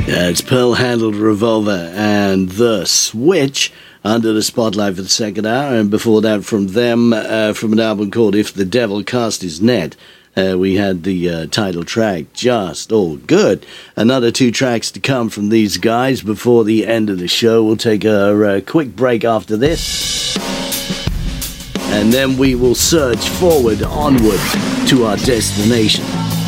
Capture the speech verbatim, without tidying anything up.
Yeah, it's Pearl-Handled Revolver and The Switch under the spotlight for the second hour, and before that from them, uh, from an album called If the Devil Cast His Net, uh, we had the uh, title track, Just All Good. Another two tracks to come from these guys before the end of the show. We'll take a, a quick break after this, and then we will surge forward, onward to our destination.